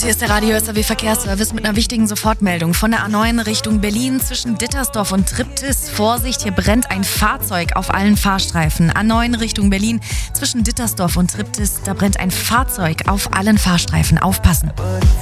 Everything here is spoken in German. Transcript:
Hier ist der Radio SAW Verkehrsservice mit einer wichtigen Sofortmeldung. Von der A9 Richtung Berlin zwischen Dittersdorf und Triptis. Vorsicht, hier brennt ein Fahrzeug auf allen Fahrstreifen. A9 Richtung Berlin zwischen Dittersdorf und Triptis. Da brennt ein Fahrzeug auf allen Fahrstreifen. Aufpassen.